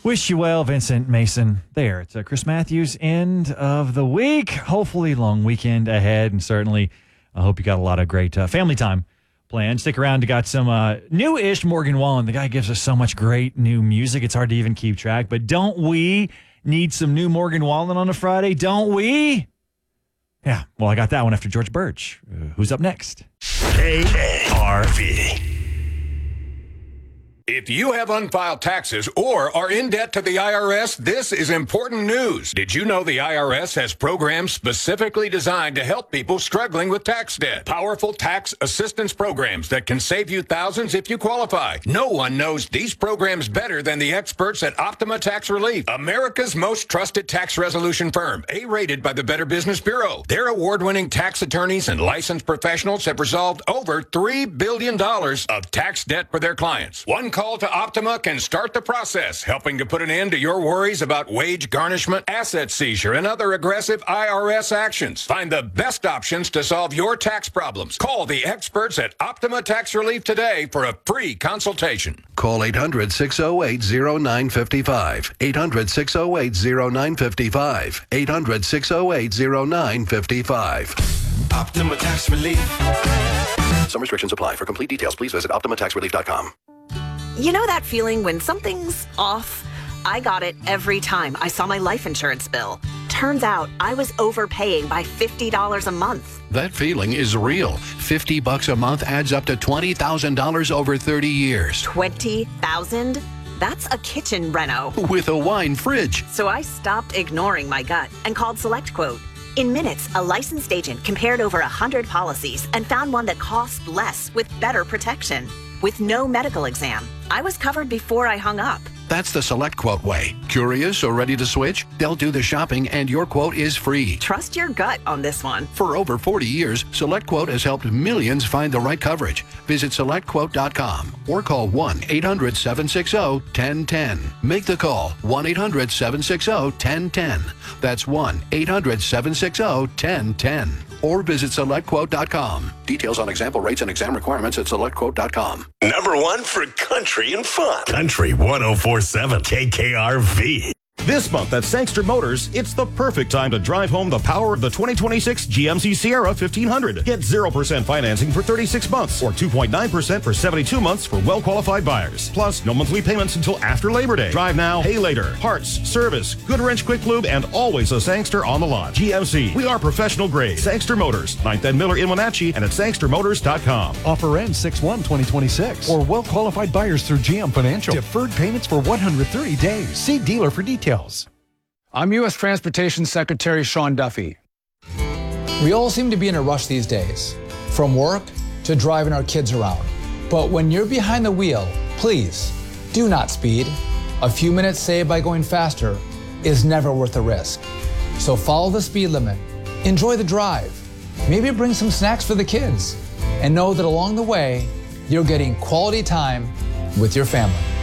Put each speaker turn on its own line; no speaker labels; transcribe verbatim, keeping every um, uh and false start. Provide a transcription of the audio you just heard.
Wish you well, Vincent Mason. There, it's uh, Chris Matthews, end of the week. Hopefully, long weekend ahead, and certainly, I hope you got a lot of great uh, family time planned. Stick around. You got some uh, new-ish Morgan Wallen. The guy gives us so much great new music. It's hard to even keep track. But don't we need some new Morgan Wallen on a Friday? Don't we? Yeah. Well, I got that one after George Birch. Uh, who's up next?
K A R V.
If you have unfiled taxes or are in debt to the I R S, this is important news. Did you know the I R S has programs specifically designed to help people struggling with tax debt? Powerful tax assistance programs that can save you thousands if you qualify. No one knows these programs better than the experts at Optima Tax Relief, America's most trusted tax resolution firm, A-rated by the Better Business Bureau. Their award-winning tax attorneys and licensed professionals have resolved over three billion dollars of tax debt for their clients. One call to Optima can start the process, helping to put an end to your worries about wage garnishment, asset seizure, and other aggressive I R S actions. Find the best options to solve your tax problems. Call the experts at Optima Tax Relief today for a free consultation.
Call eight hundred, six oh eight, oh nine five five. eight hundred, six oh eight, oh nine five five. eight hundred, six oh eight, oh nine five five.
Optima Tax Relief.
Some restrictions apply. For complete details, please visit optima tax relief dot com.
You know that feeling when something's off? I got it every time I saw my life insurance bill. Turns out I was overpaying by fifty dollars a month.
That feeling is real. fifty bucks a month adds up to twenty thousand dollars over thirty years.
twenty thousand dollars? That's a kitchen reno.
With a wine fridge.
So I stopped ignoring my gut and called SelectQuote. In minutes, a licensed agent compared over one hundred policies and found one that cost less with better protection. With no medical exam, I was covered before I hung up.
That's the SelectQuote way. Curious or ready to switch? They'll do the shopping and your quote is free.
Trust your gut on this one.
For over forty years, SelectQuote has helped millions find the right coverage. Visit select quote dot com or call one eight hundred, seven six zero, one zero one zero. Make the call, one eight hundred, seven six zero, one zero one zero. That's one eight hundred, seven six zero, one zero one zero. Or visit select quote dot com. Details on example rates and exam requirements at select quote dot com.
Number one for country and fun. Country one oh four point seven K K R V.
This month at Sangster Motors, it's the perfect time to drive home the power of the twenty twenty-six G M C Sierra fifteen hundred. Get zero percent financing for thirty-six months or two point nine percent for seventy-two months for well-qualified buyers. Plus, no monthly payments until after Labor Day. Drive now, pay later. Parts, service, good wrench, quick lube, and always a Sangster on the lot. G M C, we are professional grade. Sangster Motors, ninth and Miller in Wenatchee and at sangster motors dot com.
Offer ends six one twenty twenty-six or well-qualified buyers through G M Financial. Deferred payments for one hundred thirty days. See dealer for details.
I'm U S Transportation Secretary Sean Duffy. We all seem to be in a rush these days, from work to driving our kids around. But when you're behind the wheel, please do not speed. A few minutes saved by going faster is never worth the risk. So follow the speed limit, enjoy the drive, maybe bring some snacks for the kids, and know that along the way, you're getting quality time with your family.